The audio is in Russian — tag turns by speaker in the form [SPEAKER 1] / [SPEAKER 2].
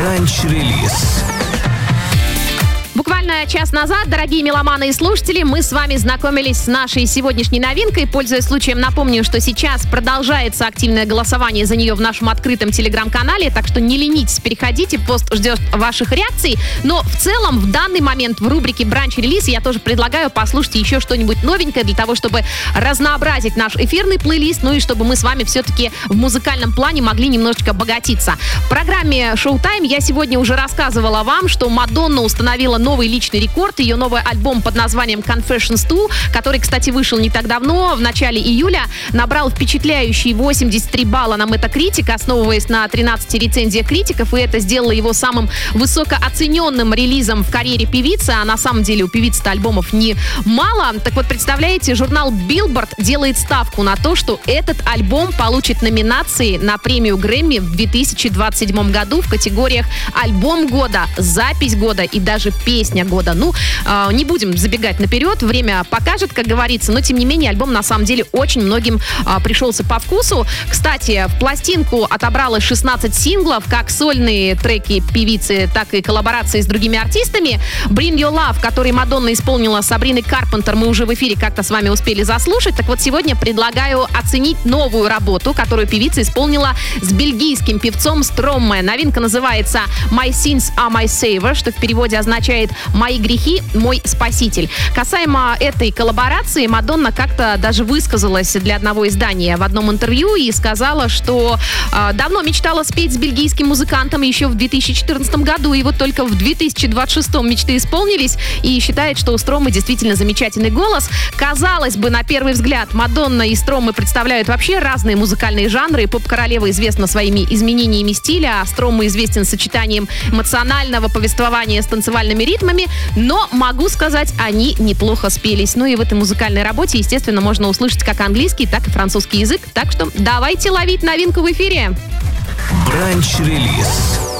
[SPEAKER 1] Бранч-релиз.
[SPEAKER 2] Буквально час назад, дорогие меломаны и слушатели, мы с вами знакомились с нашей сегодняшней новинкой. Пользуясь случаем, напомню, что сейчас продолжается активное голосование за нее в нашем открытом телеграм-канале, так что не ленитесь, переходите, пост ждет ваших реакций. Но в целом, в данный момент в рубрике «Бранч-релиз» я тоже предлагаю послушать еще что-нибудь новенькое для того, чтобы разнообразить наш эфирный плейлист, ну и чтобы мы с вами все-таки в музыкальном плане могли немножечко обогатиться. В программе «Шоу-тайм» я сегодня уже рассказывала вам, что Мадонна установила новый личный рекорд. Ее новый альбом под названием Confessions 2, который, кстати, вышел не так давно, в начале июля, набрал впечатляющие 83 балла на Metacritic, основываясь на 13 рецензиях критиков, и это сделало его самым высокооцененным релизом в карьере певицы, а на самом деле у певицы-то альбомов немало. Так вот, представляете, журнал Billboard делает ставку на то, что этот альбом получит номинации на премию Грэмми в 2027 году в категориях «Альбом года», «Запись года» и даже «Песня года». Ну, не будем забегать наперед, время покажет, как говорится, но тем не менее альбом на самом деле очень многим пришелся по вкусу. Кстати, в пластинку отобралось 16 синглов, как сольные треки певицы, так и коллаборации с другими артистами. Bring Your Love, который Мадонна исполнила с Сабриной Карпентер, мы уже в эфире как-то с вами успели заслушать. Так вот, сегодня предлагаю оценить новую работу, которую певица исполнила с бельгийским певцом Стромме. Новинка называется My Sins Are My Savior, что в переводе означает «Мои грехи, мой спаситель». Касаемо этой коллаборации, Мадонна как-то даже высказалась для одного издания в одном интервью и сказала, что давно мечтала спеть с бельгийским музыкантом еще в 2014 году, и вот только в 2026 мечты исполнились, и считает, что у Строммы действительно замечательный голос. Казалось бы, на первый взгляд, Мадонна и Строммы представляют вообще разные музыкальные жанры. Поп-королева известна своими изменениями стиля, а Строммы известен сочетанием эмоционального повествования с танцевальными ритмами, но, могу сказать, они неплохо спелись. Ну и в этой музыкальной работе, естественно, можно услышать как английский, так и французский язык. Так что давайте ловить новинку в эфире.
[SPEAKER 1] Бранч-релиз.